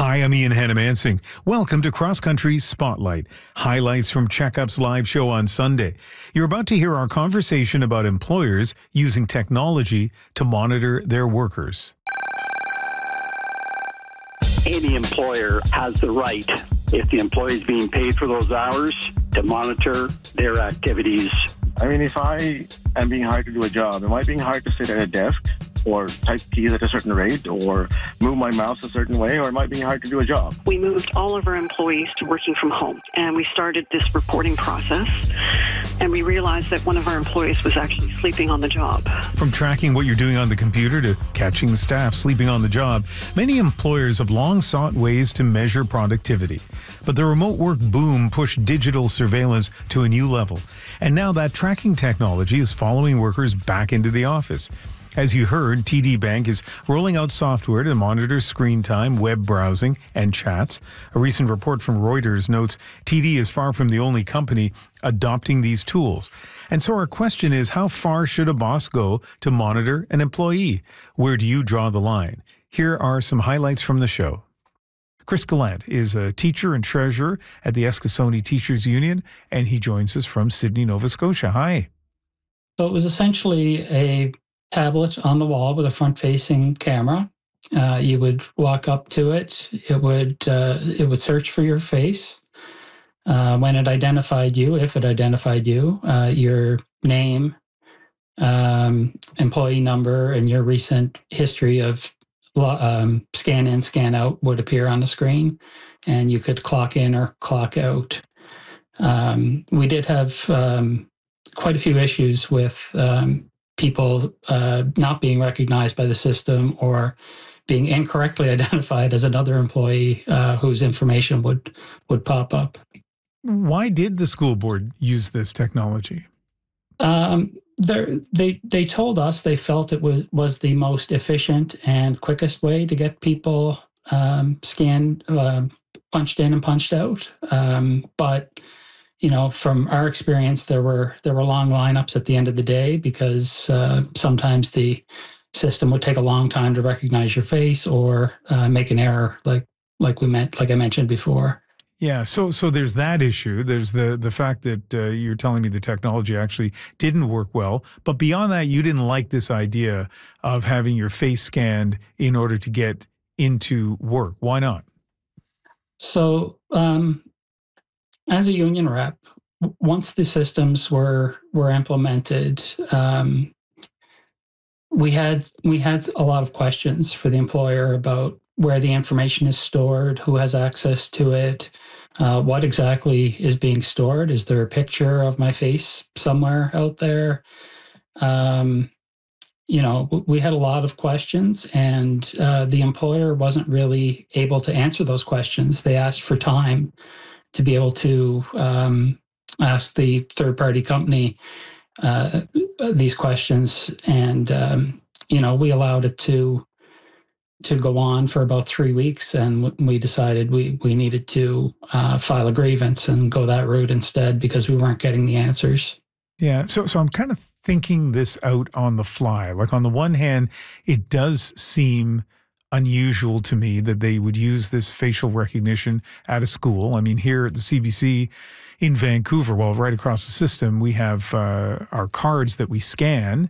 Hi, I'm Ian Hannamansing. Welcome to Cross Country Spotlight, highlights from Checkup's live show on Sunday. You're about to hear our conversation about employers using technology to monitor their workers. Any employer has the right, if the employee is being paid for those hours, to monitor their activities. I mean, if I am being hired to do a job, am I being hired to sit at a desk or type keys at a certain rate or move my mouse a certain way, or am I being hired to do a job? We moved all of our employees to working from home, and we started this reporting process, and we realized that one of our employees was actually sleeping on the job. From tracking what you're doing on the computer to catching staff sleeping on the job, many employers have long sought ways to measure productivity. But the remote work boom pushed digital surveillance to a new level, and now that tracking technology is following workers back into the office. As you heard, TD Bank is rolling out software to monitor screen time, web browsing, and chats. A recent report from Reuters notes TD is far from the only company adopting these tools. And so our question is, how far should a boss go to monitor an employee? Where do you draw the line? Here are some highlights from the show. Chris Gallant is a teacher and treasurer at the Eskasoni Teachers Union, and he joins us from Sydney, Nova Scotia. Hi. So it was essentially a tablet on the wall with a front-facing camera. You would walk up to it. It would search for your face. When it identified you, if it identified you, your name, employee number, and your recent history of scan in, scan out would appear on the screen, and you could clock in or clock out. We did have quite a few issues with people not being recognized by the system or being incorrectly identified as another employee whose information would pop up. Why did the school board use this technology? They told us they felt it was the most efficient and quickest way to get people scanned, punched in and punched out. But from our experience, there were long lineups at the end of the day because sometimes the system would take a long time to recognize your face or make an error, like I mentioned before. Yeah, so there's that issue. There's the fact that you're telling me the technology actually didn't work well. But beyond that, you didn't like this idea of having your face scanned in order to get into work. Why not? So as a union rep, once the systems were implemented, we had a lot of questions for the employer about where the information is stored, who has access to it, what exactly is being stored. Is there a picture of my face somewhere out there? We had a lot of questions, and the employer wasn't really able to answer those questions. They asked for time to be able to ask the third-party company these questions, and we allowed it to go on for about 3 weeks, and we decided we needed to file a grievance and go that route instead because we weren't getting the answers. Yeah, so I'm kind of thinking this out on the fly. Like, on the one hand, it does seem unusual to me that they would use this facial recognition at a school. I mean, here at the CBC in Vancouver, well, right across the system, we have our cards that we scan,